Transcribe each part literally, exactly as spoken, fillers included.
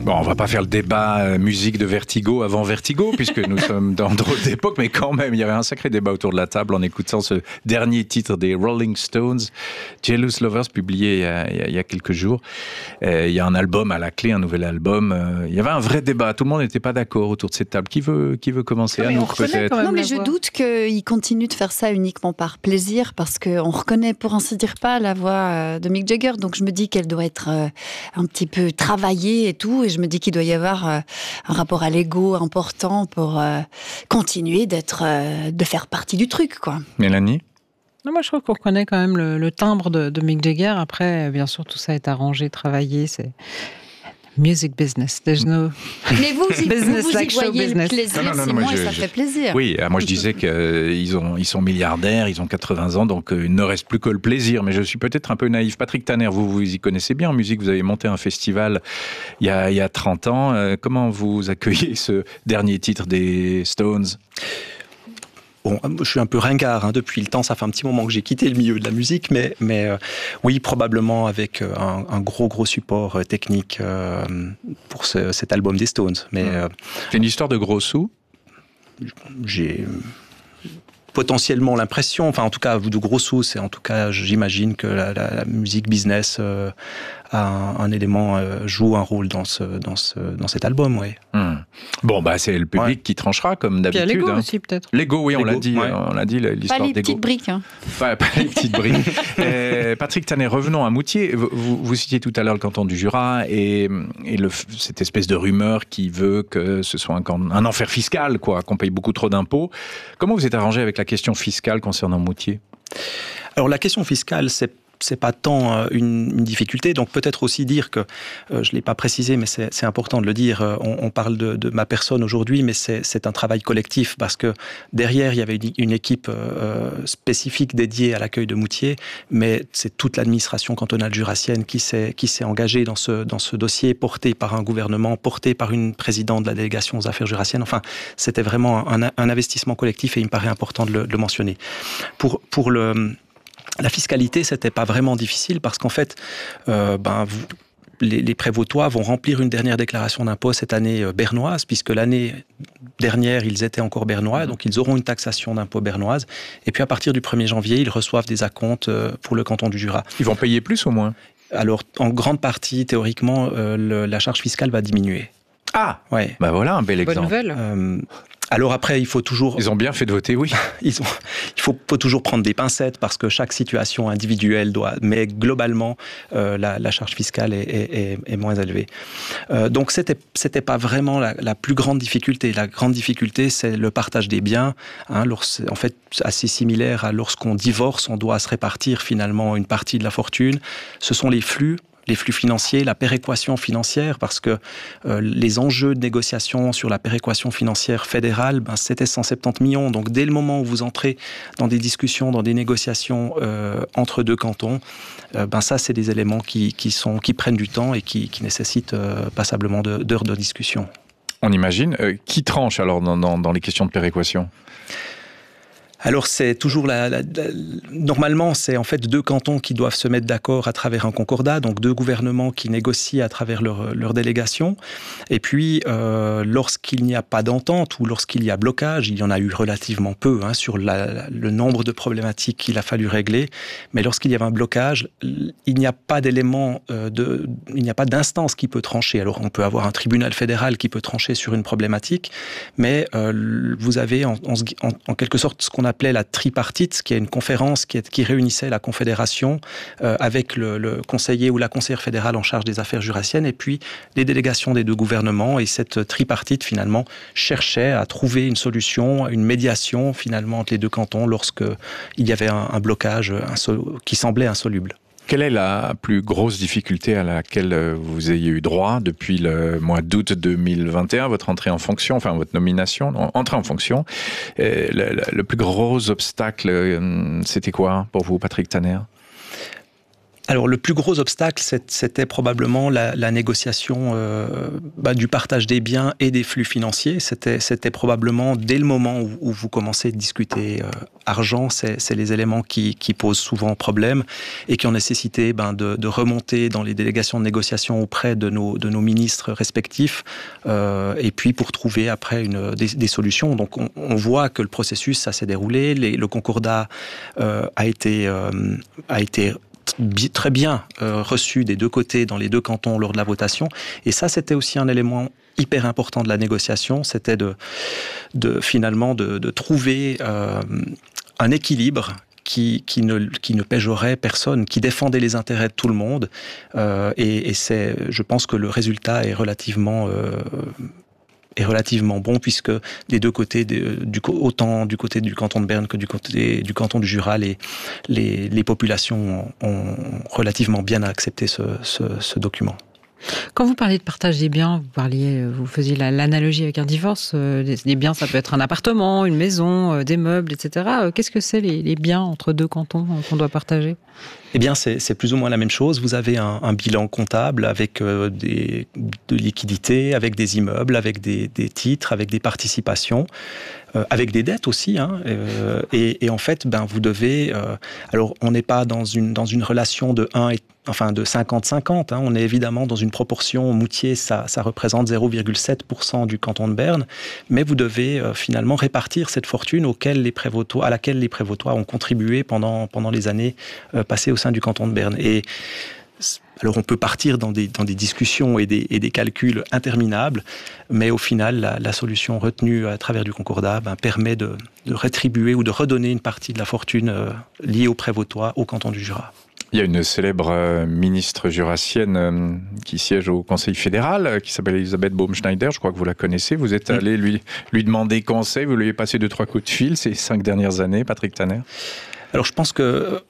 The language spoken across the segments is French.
Bon, on va pas faire le débat euh, musique de Vertigo avant Vertigo, puisque nous sommes dans d'autres époques, mais quand même, il y avait un sacré débat autour de la table en écoutant ce dernier titre des Rolling Stones, Jealous Lovers, publié il y a, il y a, il y a quelques jours. Euh, il y a un album à la clé, un nouvel album. Euh, il y avait un vrai débat, tout le monde n'était pas d'accord autour de cette table. Qui veut, qui veut commencer? Oui, Anouk, peut-être? Non, mais je voix. doute qu'il continue de faire ça uniquement par plaisir, parce qu'on reconnaît, pour ainsi dire, pas la voix de Mick Jagger, donc je me dis qu'elle doit être un petit peu travaillée et tout, et je me dis qu'il doit y avoir un rapport à l'ego important pour euh, continuer d'être, euh, de faire partie du truc, quoi. Mélanie? Non, moi, je trouve qu'on reconnaît quand même le, le timbre de, de Mick Jagger. Après, bien sûr, tout ça est arrangé, travaillé, c'est music business. There's no mais vous, y, business vous, vous like y voyez business. le plaisir, non, non, non, Simon, je, et ça je, fait plaisir. Oui, moi je disais qu'ils ont, ils sont milliardaires, ils ont quatre-vingts ans, donc euh, il ne reste plus que le plaisir. Mais je suis peut-être un peu naïf. Patrick Tanner, vous, vous y connaissez bien en musique, vous avez monté un festival il y a, il y a trente ans. Euh, comment vous accueillez ce dernier titre des Stones ? Bon, je suis un peu ringard hein, depuis le temps, ça fait un petit moment que j'ai quitté le milieu de la musique, mais, mais euh, oui, probablement avec un, un gros, gros support euh, technique euh, pour ce, cet album des Stones. Mais, mmh. euh, C'est une histoire de gros sous ? J'ai potentiellement l'impression, enfin en tout cas de gros sous, c'est en tout cas j'imagine que la, la, la musique business euh, a un, un élément, euh, joue un rôle dans, ce, dans, ce, dans cet album, oui. Mmh. Bon, bah c'est le public ouais. qui tranchera comme d'habitude. Puis il y a l'ego hein. aussi peut-être. L'ego, oui, on L'ego, l'a dit, ouais. on l'a dit l'histoire pas les d'ego. petites briques. Hein. Pas, pas les petites briques. euh, Patrick Tanner, revenons à Moutier. Vous, vous, vous citiez tout à l'heure le canton du Jura et, et le, cette espèce de rumeur qui veut que ce soit un, un enfer fiscal, quoi, qu'on paye beaucoup trop d'impôts. Comment vous êtes arrangé avec la question fiscale concernant Moutier ? Alors la question fiscale, c'est c'est pas tant une, une difficulté, donc peut-être aussi dire que, euh, je l'ai pas précisé, mais c'est, c'est important de le dire, on, on parle de, de ma personne aujourd'hui, mais c'est, c'est un travail collectif, parce que derrière, il y avait une, une équipe euh, spécifique dédiée à l'accueil de Moutier, mais c'est toute l'administration cantonale jurassienne qui s'est, qui s'est engagée dans ce, dans ce dossier, porté par un gouvernement, porté par une présidente de la délégation aux affaires jurassiennes, enfin, c'était vraiment un, un investissement collectif et il me paraît important de le, de le mentionner. Pour, pour le... La fiscalité, c'était pas vraiment difficile parce qu'en fait, euh, ben, vous, les, les prévôtois vont remplir une dernière déclaration d'impôt cette année euh, bernoise, puisque l'année dernière, ils étaient encore bernois, donc ils auront une taxation d'impôt bernoise. Et puis à partir du premier janvier, ils reçoivent des acomptes euh, pour le canton du Jura. Ils vont payer plus au moins ? Alors, en grande partie, théoriquement, euh, le, la charge fiscale va diminuer. Ah, ouais. Bah voilà un bel exemple. Bonne nouvelle. Euh, Alors après, il faut toujours... Ils ont bien fait de voter oui. Ils ont... Il faut, faut toujours prendre des pincettes parce que chaque situation individuelle doit... Mais globalement, euh, la, la charge fiscale est, est, est moins élevée. Euh, donc c'était, c'était pas vraiment la, la plus grande difficulté. La grande difficulté, c'est le partage des biens. Hein, en fait, assez similaire à lorsqu'on divorce, on doit se répartir finalement une partie de la fortune. Ce sont les flux. Les flux financiers, la péréquation financière, parce que euh, les enjeux de négociation sur la péréquation financière fédérale, ben, c'était cent soixante-dix millions. Donc dès le moment où vous entrez dans des discussions, dans des négociations euh, entre deux cantons, euh, ben, ça c'est des éléments qui, qui, sont, qui prennent du temps et qui, qui nécessitent euh, passablement de, d'heures de discussion. On imagine. Euh, qui tranche alors dans, dans, dans les questions de péréquation ? Alors c'est toujours la, la, la, normalement c'est en fait deux cantons qui doivent se mettre d'accord à travers un concordat, donc deux gouvernements qui négocient à travers leur, leur délégation. Et puis euh, lorsqu'il n'y a pas d'entente ou lorsqu'il y a blocage, il y en a eu relativement peu hein, sur la, le nombre de problématiques qu'il a fallu régler. Mais lorsqu'il y avait un blocage, il n'y a pas d'élément euh, de, il n'y a pas d'instance qui peut trancher. Alors on peut avoir un tribunal fédéral qui peut trancher sur une problématique, mais euh, vous avez en, en, en, en quelque sorte ce qu'on a appelait la tripartite, qui est une conférence qui, est, qui réunissait la Confédération euh, avec le, le conseiller ou la conseillère fédérale en charge des affaires jurassiennes et puis les délégations des deux gouvernements. Et cette tripartite, finalement, cherchait à trouver une solution, une médiation, finalement, entre les deux cantons lorsqu'il y avait un, un blocage insol- qui semblait insoluble. Quelle est la plus grosse difficulté à laquelle vous ayez eu droit depuis le mois d'août deux mille vingt et un, votre entrée en fonction, enfin votre nomination, entrée en fonction? Et le, le, le plus gros obstacle, c'était quoi pour vous, Patrick Tanner? Alors, le plus gros obstacle, c'était probablement la, la négociation euh, bah, du partage des biens et des flux financiers. C'était, c'était probablement dès le moment où, où vous commencez à discuter euh, argent, c'est, c'est les éléments qui, qui posent souvent problème et qui ont nécessité ben, de, de remonter dans les délégations de négociation auprès de nos, de nos ministres respectifs euh, et puis pour trouver après une, des, des solutions. Donc, on, on voit que le processus, ça s'est déroulé. Les, le concordat euh, a été... Euh, a été très bien euh, reçu des deux côtés dans les deux cantons lors de la votation. Et ça, c'était aussi un élément hyper important de la négociation, c'était de, de finalement de, de trouver euh, un équilibre qui, qui, ne, qui ne péjorait personne, qui défendait les intérêts de tout le monde. Euh, et, et c'est, je pense que le résultat est relativement... Euh, est relativement bon puisque des deux côtés, du, autant du côté du canton de Berne que du côté du canton du Jura, les, les, les populations ont relativement bien accepté ce, ce, ce document. Quand vous parlez de partage des biens, vous parliez, vous faisiez la, l'analogie avec un divorce. Les biens, ça peut être un appartement, une maison, des meubles, et cetera. Qu'est-ce que c'est les, les biens entre deux cantons qu'on doit partager ? Eh bien, c'est, c'est plus ou moins la même chose. Vous avez un, un bilan comptable avec euh, des, de liquidités, avec des immeubles, avec des, des titres, avec des participations, euh, avec des dettes aussi. Hein, euh, et, et en fait, ben, vous devez... Euh, alors, on n'est pas dans une, dans une relation de un et enfin de cinquante cinquante, hein. On est évidemment dans une proportion, Moutier, ça, ça représente zéro virgule sept pour cent du canton de Berne, mais vous devez euh, finalement répartir cette fortune auquel les prévôtois, à laquelle les prévôtois ont contribué pendant, pendant les années euh, passées au sein du canton de Berne. Et alors on peut partir dans des, dans des discussions et des, et des calculs interminables, mais au final, la, la solution retenue à travers du concordat ben, permet de, de rétribuer ou de redonner une partie de la fortune euh, liée aux prévôtois au canton du Jura. Il y a une célèbre euh, ministre jurassienne euh, qui siège au Conseil fédéral, euh, qui s'appelle Elisabeth Baumschneider, je crois que vous la connaissez. Vous êtes allé lui, lui demander conseil, vous lui avez passé deux, trois coups de fil ces cinq dernières années, Patrick Tanner. Alors je pense que...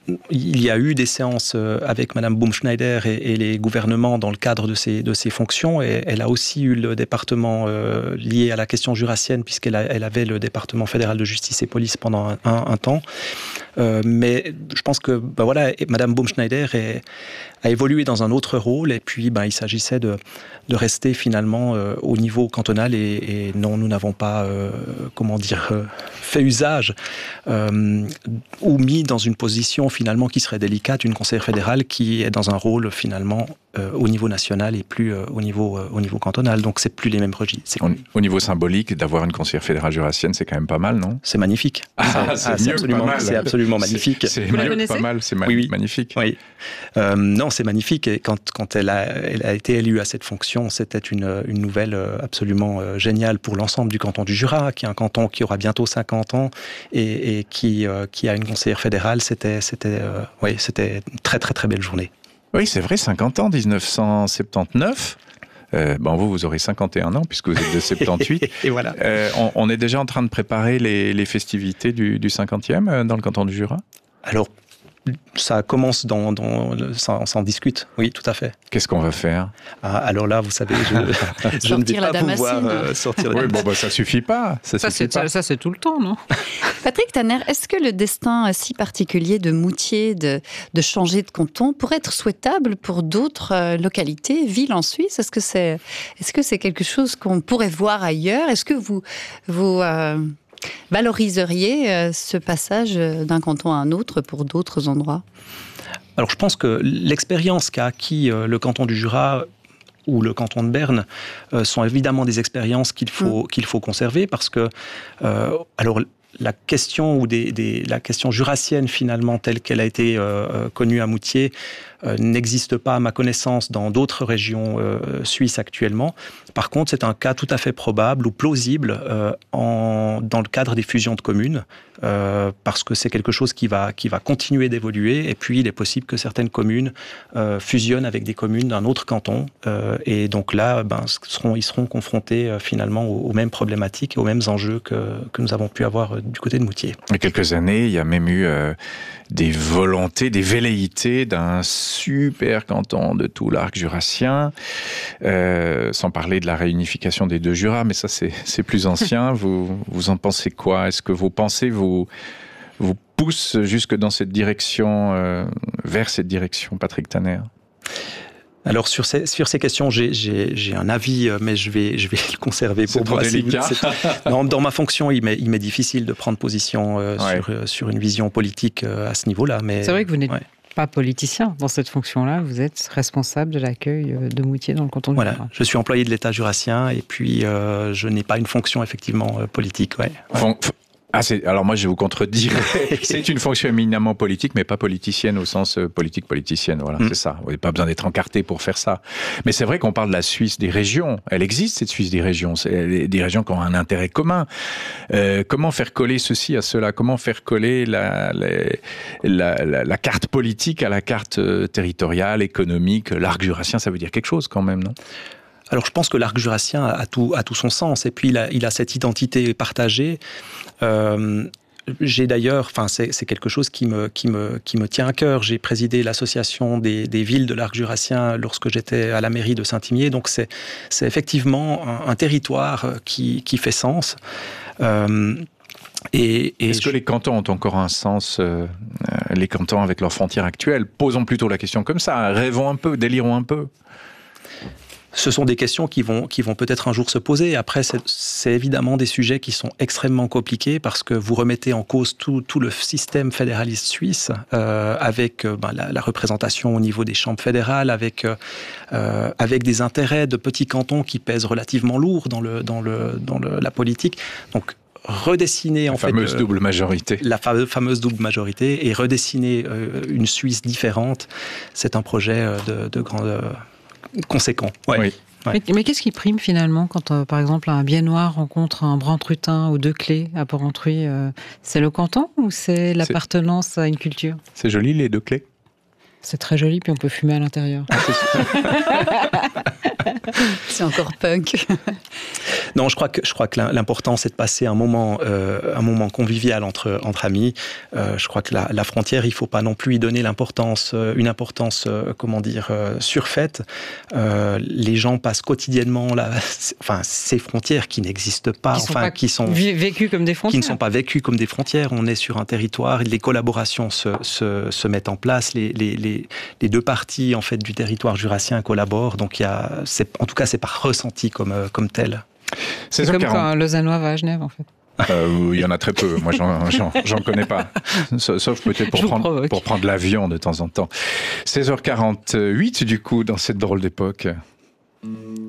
Il y a eu des séances avec Madame Baumschneider et, et les gouvernements dans le cadre de ses, de ses fonctions. Et elle a aussi eu le département euh, lié à la question jurassienne, puisqu'elle a, elle avait le département fédéral de justice et police pendant un, un, un temps. Euh, mais je pense que ben voilà, Madame Baumschneider est, a évolué dans un autre rôle. Et puis ben, il s'agissait de, de rester finalement euh, au niveau cantonal. Et, et non, nous n'avons pas, euh, comment dire, euh, fait usage euh, ou mis dans une position finalement qui serait délicate, une conseillère fédérale qui est dans un rôle finalement euh, au niveau national et plus euh, au niveau euh, au niveau cantonal. Donc c'est plus les mêmes registres. Au, au niveau symbolique, d'avoir une conseillère fédérale jurassienne, c'est quand même pas mal, non ? C'est magnifique. Ah, c'est, ah, c'est, absolument, mal. c'est absolument magnifique. C'est, c'est mieux que pas mal, c'est ma- oui, oui. magnifique. Oui. Euh, non, c'est magnifique. Et quand quand elle a elle a été élue à cette fonction, c'était une une nouvelle absolument euh, géniale pour l'ensemble du canton du Jura, qui est un canton qui aura bientôt cinquante ans et, et qui euh, qui a une conseillère fédérale. C'était c'était Euh, oui, c'était une très très très belle journée. Oui, c'est vrai, cinquante ans, dix-neuf cent soixante-dix-neuf. Euh, bon, vous, vous aurez cinquante et un ans, puisque vous êtes de soixante-dix-huit. Et voilà. Euh, on, on est déjà en train de préparer les, les festivités du, du cinquantième dans le canton du Jura ? Alors, ça commence dans... dans ça, on s'en discute, oui, tout à fait. Qu'est-ce qu'on va faire ? Ah, alors là, vous savez, je, je ne vais pas pouvoir euh, sortir la Oui, bon, bah, ça suffit pas. Ça, ça, suffit c'est, pas. ça, c'est tout le temps, non ? Patrick Tanner, est-ce que le destin si particulier de Moutier de, de changer de canton pourrait être souhaitable pour d'autres euh, localités, villes en Suisse ? Est-ce que c'est, est-ce que c'est quelque chose qu'on pourrait voir ailleurs ? Est-ce que vous, vous euh, valoriseriez euh, ce passage d'un canton à un autre pour d'autres endroits ? Alors je pense que l'expérience qu'a acquis euh, le canton du Jura ou le canton de Berne euh, sont évidemment des expériences qu'il faut, mmh. qu'il faut conserver parce que euh, alors la question ou des, des, la question jurassienne finalement telle qu'elle a été euh, connue à Moutier euh, n'existe pas à ma connaissance dans d'autres régions euh, suisses actuellement. Par contre, c'est un cas tout à fait probable ou plausible euh, en, dans le cadre des fusions de communes euh, parce que c'est quelque chose qui va, qui va continuer d'évoluer et puis il est possible que certaines communes euh, fusionnent avec des communes d'un autre canton euh, et donc là, ben, seront, ils seront confrontés euh, finalement aux, aux mêmes problématiques et aux mêmes enjeux que, que nous avons pu avoir euh, du côté de Moutier. Il y a quelques années, il y a même eu euh, des volontés, des velléités d'un super canton de tout l'arc jurassien, euh, sans parler de la réunification des deux Jura, mais ça c'est, c'est plus ancien. vous, vous en pensez quoi ? Est-ce que vos pensées vous, vous pousse jusque dans cette direction, euh, vers cette direction, Patrick Tanner? Alors sur ces, sur ces questions, j'ai, j'ai, j'ai un avis, mais je vais, je vais le conserver pour moi. C'est trop délicat. C'est, dans, dans ma fonction, il m'est, il m'est difficile de prendre position euh, ouais. sur, euh, sur une vision politique euh, à ce niveau-là. Mais, c'est vrai que vous n'êtes ouais. pas politicien dans cette fonction-là, vous êtes responsable de l'accueil de Moutier dans le canton du Voilà, Jura. je suis employé de l'État jurassien et puis euh, je n'ai pas une fonction effectivement euh, politique. Ouais. Ouais. Fon- Ah, c'est, alors moi je vais vous contredire, c'est une fonction éminemment politique, mais pas politicienne au sens euh, politique-politicienne, voilà, mm. c'est ça. Vous n'avez pas besoin d'être encarté pour faire ça. Mais c'est vrai qu'on parle de la Suisse des régions, elle existe cette Suisse des régions, c'est des régions qui ont un intérêt commun. Euh, comment faire coller ceci à cela? Comment faire coller la, la, la, la carte politique à la carte territoriale, économique? L'arc jurassien, ça veut dire quelque chose quand même, non? Alors je pense que l'arc jurassien a tout, a tout son sens et puis il a, il a cette identité partagée. Euh, j'ai d'ailleurs, enfin c'est, c'est quelque chose qui me, qui, me, qui me tient à cœur. J'ai présidé l'association des, des villes de l'arc jurassien lorsque j'étais à la mairie de Saint-Imier. Donc c'est, c'est effectivement un, un territoire qui, qui fait sens. Euh, Et, et Est-ce que les cantons ont encore un sens, euh, les cantons avec leurs frontières actuelles? Posons plutôt la question comme ça, rêvons un peu, délirons un peu. Ce sont des questions qui vont, qui vont peut-être un jour se poser. Après, c'est, c'est évidemment des sujets qui sont extrêmement compliqués parce que vous remettez en cause tout, tout le système fédéraliste suisse euh, avec euh, ben, la, la représentation au niveau des chambres fédérales, avec, euh, avec des intérêts de petits cantons qui pèsent relativement lourd dans, le, dans, le, dans le, la politique. Donc, redessiner en la fait fameuse euh, double majorité. La fa- fameuse double majorité et redessiner euh, une Suisse différente, c'est un projet euh, de, de grand euh, conséquent. Ouais. Oui. Ouais. Mais, mais qu'est-ce qui prime finalement quand, euh, par exemple, un Biennois rencontre un Brantrutin ou deux Clés à Port-Entruy? euh, C'est le canton ou c'est l'appartenance c'est... à une culture? C'est joli les deux Clés. C'est très joli, puis on peut fumer à l'intérieur. C'est encore punk. Non, je crois que je crois que l'important c'est de passer un moment euh, un moment convivial entre entre amis. Euh, je crois que la, la frontière, il faut pas non plus y donner l'importance euh, une importance euh, comment dire euh, surfaite. Euh, les gens passent quotidiennement là, enfin ces frontières qui n'existent pas, qui sont enfin pas qui sont vécues comme des frontières, qui ne sont pas vécues comme des frontières. On est sur un territoire, les collaborations se se, se mettent en place, les, les les les deux parties en fait du territoire jurassien collaborent. Donc il y a, c'est, en tout cas, c'est pas ressenti comme comme tel. C'est comme quand un Lausannois va à Genève, en fait. Euh, il y en a très peu. Moi, j'en, j'en, j'en connais pas. Sauf peut-être pour prendre, pour prendre l'avion de temps en temps. seize heures quarante-huit, du coup, dans cette drôle d'époque.